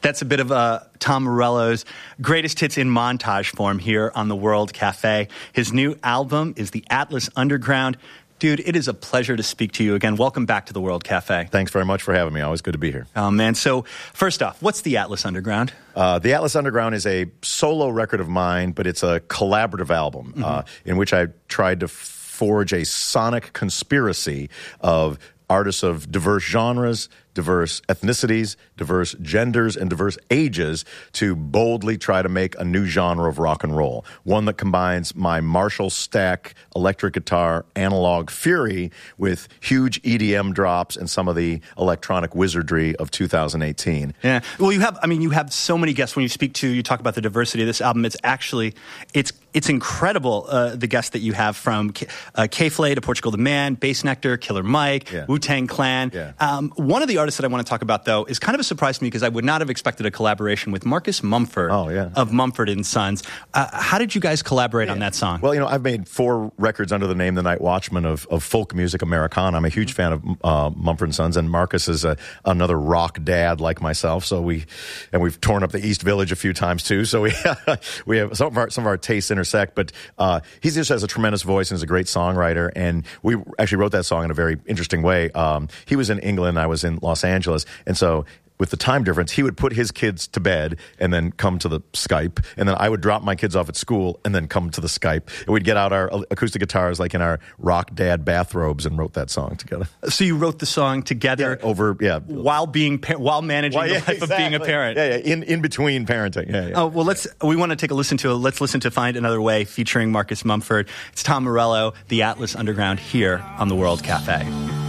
That's a bit of Tom Morello's greatest hits in montage form here on the World Cafe. His new album is The Atlas Underground. Dude, it is a pleasure to speak to you again. Welcome back to the World Cafe. Thanks very much for having me. Always good to be here. Oh, man. So, first off, what's The Atlas Underground? The Atlas Underground is a solo record of mine, but it's a collaborative album in which I tried to forge a sonic conspiracy of artists of diverse genres, diverse ethnicities, diverse genders, and diverse ages to boldly try to make a new genre of rock and roll. One that combines my Marshall Stack electric guitar analog fury with huge EDM drops and some of the electronic wizardry of 2018. Yeah. Well, you have so many guests when you talk about the diversity of this album. It's incredible, the guests that you have from K-Flay to Portugal the Man, Bass Nectar, Killer Mike, Wu-Tang Clan. Yeah. One of the artists that I want to talk about, though, is kind of a surprise to me because I would not have expected a collaboration with Marcus Mumford of Mumford & Sons. How did you guys collaborate on that song? Well, I've made 4 records under the name The Night Watchman of folk music Americana. I'm a huge fan of Mumford & Sons, and Marcus is another rock dad like myself. So we've torn up the East Village a few times too. So we have some of our tastes intersect. But he just has a tremendous voice and is a great songwriter. And we actually wrote that song in a very interesting way. He was in England, I was in Los Angeles, and so with the time difference, he would put his kids to bed and then come to the Skype, and then I would drop my kids off at school and then come to the Skype, and we'd get out our acoustic acoustic guitars like in our rock dad bathrobes and wrote that song together. So you wrote the song together while managing the life of being a parent. In between parenting. Oh, well, we want to take a listen to let's listen to Find Another Way featuring Marcus Mumford. It's Tom Morello, The Atlas Underground here on the World Cafe.